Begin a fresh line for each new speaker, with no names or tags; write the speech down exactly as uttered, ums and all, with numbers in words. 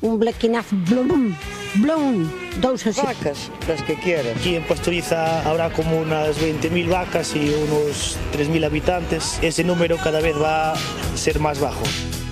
un Black Enough Blum, Blum, dous así.
Vacas, las que quieras.
Aquí en Pastoriza habrá como unas veinte mil vacas y unos tres mil habitantes. Ese número cada vez va a ser más bajo.